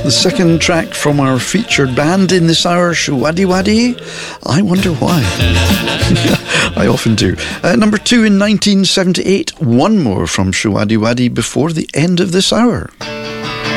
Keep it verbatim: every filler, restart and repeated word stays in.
The second track from our featured band in this hour, Showaddywaddy. I wonder why. I often do. Uh, number two in nineteen seventy-eight. One more from Showaddywaddy before the end of this hour.